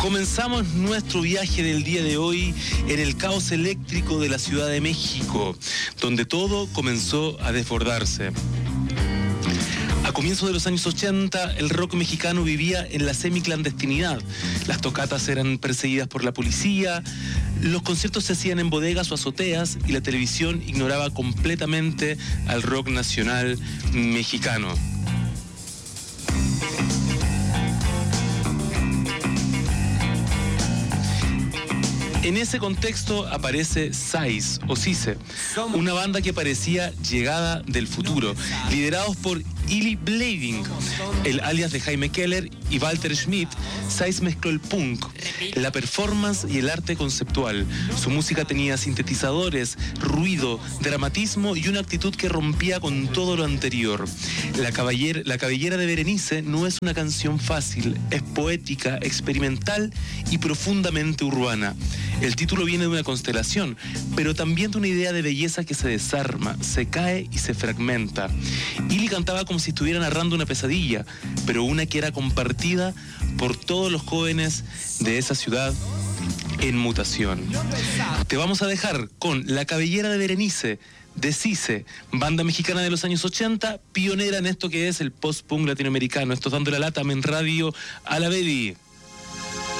Comenzamos nuestro viaje del día de hoy en el caos eléctrico de la Ciudad de México, donde todo comenzó a desbordarse. A comienzos de los años 80, el rock mexicano vivía en la semiclandestinidad. Las tocatas eran perseguidas por la policía, los conciertos se hacían en bodegas o azoteas y la televisión ignoraba completamente al rock nacional mexicano. En ese contexto aparece Sais o Cise, una banda que parecía llegada del futuro, liderados por Illy Blading, el alias de Jaime Keller y Walter Schmidt. Sais mezcló el punk, la performance y el arte conceptual. Su música tenía sintetizadores, ruido, dramatismo y una actitud que rompía con todo lo anterior. La cabellera de Berenice no es una canción fácil, es poética, experimental y profundamente urbana. El título viene de una constelación, pero también de una idea de belleza que se desarma, se cae y se fragmenta. Illy cantaba como si estuviera narrando una pesadilla, pero una que era compartida por todos los jóvenes de esa ciudad en mutación. Te vamos a dejar con La cabellera de Berenice, de Cise, banda mexicana de los años 80, pionera en esto que es el post-punk latinoamericano. Esto es Dando la Lata en Radio Alavedi.